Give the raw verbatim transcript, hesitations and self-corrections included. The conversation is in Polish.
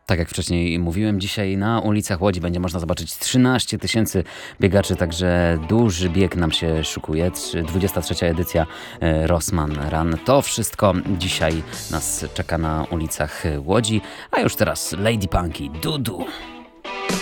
Tak jak wcześniej mówiłem, dzisiaj na ulicach Łodzi będzie można zobaczyć trzynaście tysięcy biegaczy, także duży bieg nam się szykuje. dwudziesta trzecia edycja e, Rossmann Run. To wszystko dzisiaj nas czeka na ulicach Łodzi. A już teraz Lady Punky, Dudu.